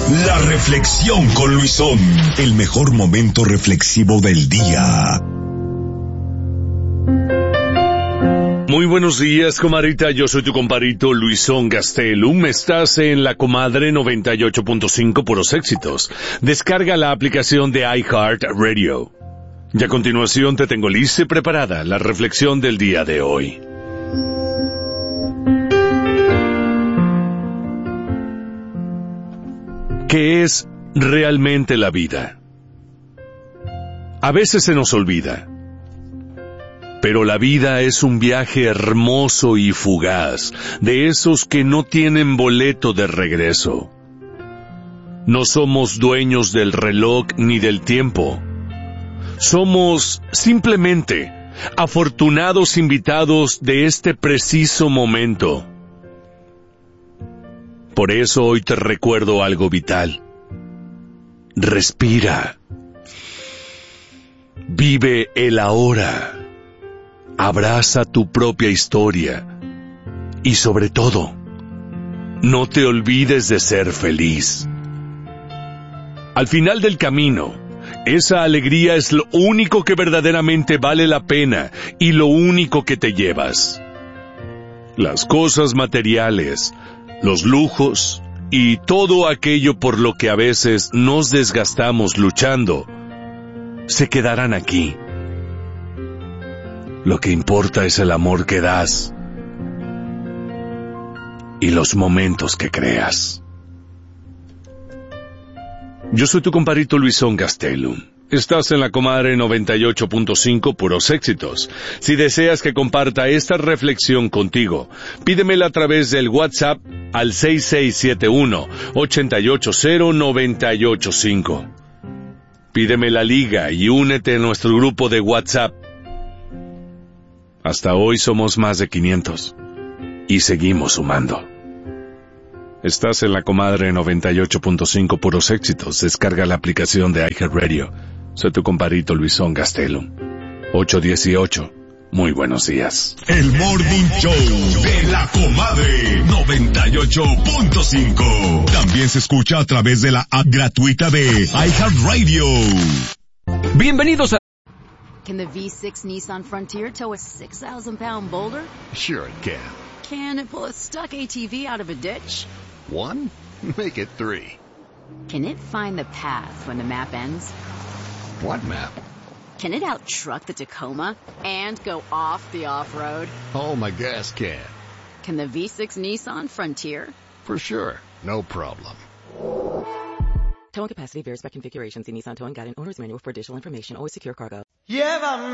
La reflexión con Luisón, el mejor momento reflexivo del día. Muy buenos días, comadrita. Yo soy tu compadrito Luisón Gastelum. Estás en La Comadre 98.5 Puros Éxitos. Descarga la aplicación de iHeartRadio. Y a continuación te tengo lista y preparada la reflexión del día de hoy. ¿Qué es realmente la vida? A veces se nos olvida. Pero la vida es un viaje hermoso y fugaz, de esos que no tienen boleto de regreso. No somos dueños del reloj ni del tiempo. Somos simplemente afortunados invitados de este preciso momento. Por eso hoy te recuerdo algo vital. Respira. Vive el ahora. Abraza tu propia historia. Y sobre todo, no te olvides de ser feliz. Al final del camino, esa alegría es lo único que verdaderamente vale la pena y lo único que te llevas. Las cosas materiales, los lujos y todo aquello por lo que a veces nos desgastamos luchando, se quedarán aquí. Lo que importa es el amor que das y los momentos que creas. Yo soy tu compadrito Luisón Gastelum. Estás en La Comadre 98.5 Puros Éxitos. Si deseas que comparta esta reflexión contigo, pídemela a través del WhatsApp al 6671-880-985. Pídeme la liga y únete a nuestro grupo de WhatsApp. Hasta hoy somos más de 500 y seguimos sumando. Estás en La Comadre 98.5 Puros Éxitos. Descarga la aplicación de iHeartRadio. Soy tu compadrito Luisón Gastelum. 818. Muy buenos días. El Morning Show de La Comadre 98.5. También se escucha a través de la app gratuita de iHeartRadio. Bienvenidos a... Can the V6 Nissan Frontier tow a 6,000-pound boulder? Sure it can. Can it pull a stuck ATV out of a ditch? 1? Make it 3. Can it find the path when the map ends? What map? Can it outtruck the Tacoma and go off the off-road? Oh, my gas can. Can the V6 Nissan Frontier? For sure. No problem. Towing capacity varies by configuration. See Nissan Towing Guide and Owner's Manual for additional information. Always secure cargo. Llévame